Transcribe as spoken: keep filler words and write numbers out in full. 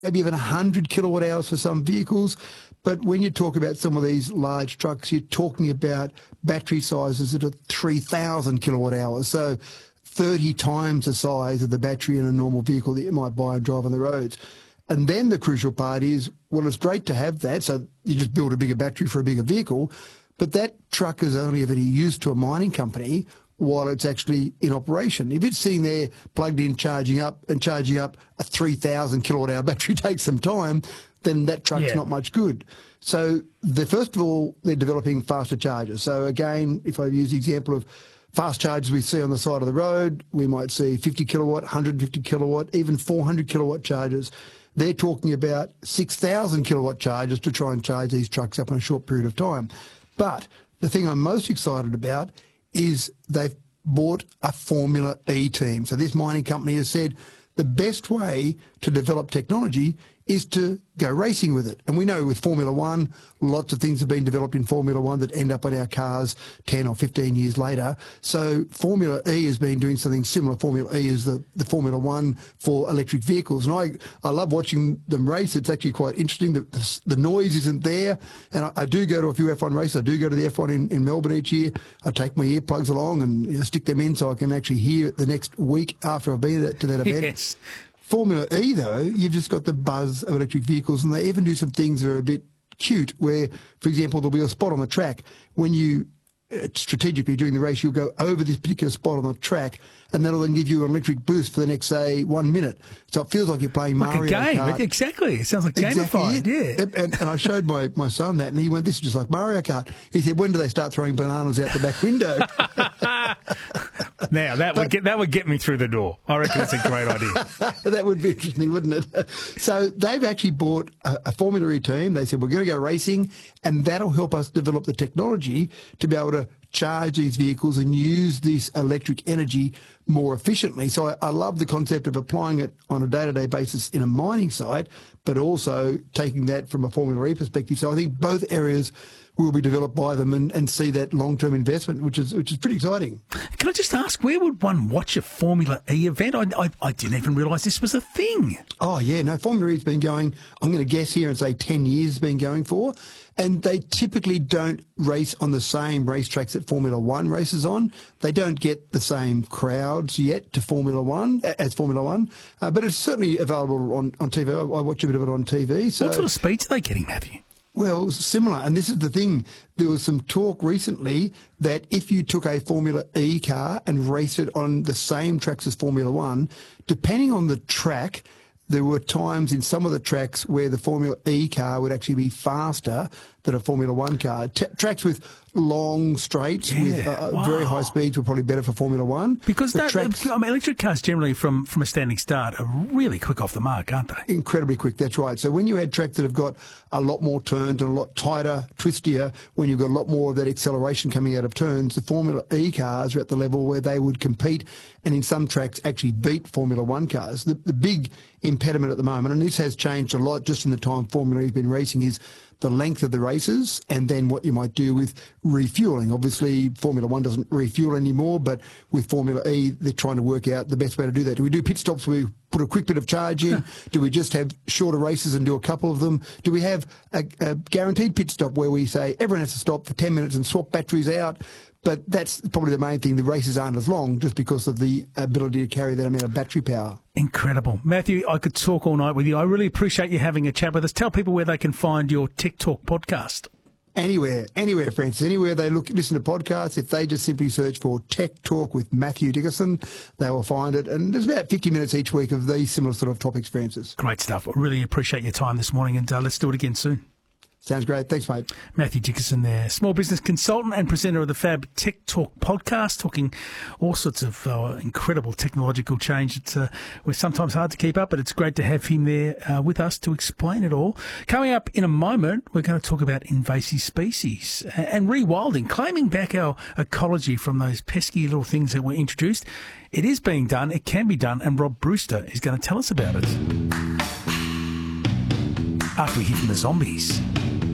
maybe even one hundred kilowatt hours for some vehicles. But when you talk about some of these large trucks, you're talking about battery sizes that are three thousand kilowatt hours. So thirty times the size of the battery in a normal vehicle that you might buy and drive on the roads. And then the crucial part is, well, it's great to have that. So you just build a bigger battery for a bigger vehicle. But that truck is only of any use to a mining company while it's actually in operation. If it's sitting there plugged in, charging up and charging up a three thousand kilowatt hour battery takes some time, then that truck's Yeah. not much good. So the first of all, they're developing faster chargers. So again, if I use the example of fast chargers we see on the side of the road, we might see fifty kilowatt, one hundred fifty kilowatt, even four hundred kilowatt chargers. They're talking about six thousand kilowatt chargers to try and charge these trucks up in a short period of time. But the thing I'm most excited about is they've bought a Formula E team. So this mining company has said the best way to develop technology is to go racing with it. And we know with Formula One, lots of things have been developed in Formula One that end up in our cars ten or fifteen years later. So Formula E has been doing something similar. Formula E is the, the Formula One for electric vehicles. And I, I love watching them race. It's actually quite interesting. The, the, the noise isn't there. And I, I do go to a few F one races. I do go to the F one in, in Melbourne each year. I take my earplugs along and you know, stick them in so I can actually hear it the next week after I've been to that event. Yes. Formula E, though, you've just got the buzz of electric vehicles, and they even do some things that are a bit cute where, for example, there'll be a spot on the track. When you uh, strategically during the race, you'll go over this particular spot on the track, and that'll then give you an electric boost for the next, say, one minute. So it feels like you're playing Like Mario a game. Kart. Exactly. It sounds like Exactly gamified, it. yeah. And, and, and I showed my, my son that, and he went, this is just like Mario Kart. He said, when do they start throwing bananas out the back window? Now, that would get that would get me through the door. I reckon that's a great idea. That would be interesting, wouldn't it? So they've actually bought a, a Formula E team. They said, we're going to go racing, and that'll help us develop the technology to be able to charge these vehicles and use this electric energy more efficiently. So I, I love the concept of applying it on a day-to-day basis in a mining site, but also taking that from a Formula E perspective. So I think both areas will be developed by them and, and see that long-term investment, which is which is pretty exciting. Can I just ask, where would one watch a Formula E event? I, I, I didn't even realise this was a thing. Oh, yeah. No, Formula E's been going, I'm going to guess here and say ten years it's been going for. And they typically don't race on the same racetracks that Formula One races on. They don't get the same crowds yet to Formula One as Formula One. Uh, but it's certainly available on, on T V. I, I watch a bit of it on T V. So. What sort of speeds are they getting, Matthew? Well, similar. And this is the thing. There was some talk recently that if you took a Formula E car and raced it on the same tracks as Formula One, depending on the track, there were times in some of the tracks where the Formula E car would actually be faster than a Formula One car. T- tracks with long straights Yeah, with uh, wow. very high speeds were probably better for Formula One. Because The that, tracks- I mean, electric cars generally from, from a standing start are really quick off the mark, aren't they? Incredibly quick, that's right. So when you had tracks that have got a lot more turns and a lot tighter, twistier, when you've got a lot more of that acceleration coming out of turns, the Formula E cars are at the level where they would compete and in some tracks actually beat Formula One cars. The, the big impediment at the moment, and this has changed a lot just in the time Formula E's been racing, is the length of the races and then what you might do with refueling. Obviously, Formula One doesn't refuel anymore, but with Formula E, they're trying to work out the best way to do that. Do we do pit stops where we put a quick bit of charge in? Do we just have shorter races and do a couple of them? Do we have a, a guaranteed pit stop where we say everyone has to stop for ten minutes and swap batteries out? But that's probably the main thing. The races aren't as long just because of the ability to carry that amount of battery power. Incredible. Matthew, I could talk all night with you. I really appreciate you having a chat with us. Tell people where they can find your Tech Talk podcast. Anywhere, anywhere, Francis, anywhere they look, listen to podcasts, if they just simply search for Tech Talk with Matthew Dickerson, they will find it. And there's about fifty minutes each week of these similar sort of topics, Francis. Great stuff. I really appreciate your time this morning, and uh, let's do it again soon. Sounds great. Thanks, mate. Matthew Dickerson there, small business consultant and presenter of the Fab Tech Talk podcast, talking all sorts of uh, incredible technological change. It's uh, we're sometimes hard to keep up, but it's great to have him there uh, with us to explain it all. Coming up in a moment, we're going to talk about invasive species and rewilding, claiming back our ecology from those pesky little things that were introduced. It is being done, it can be done, and Rob Brewster is going to tell us about it. After we hear from the Zombies.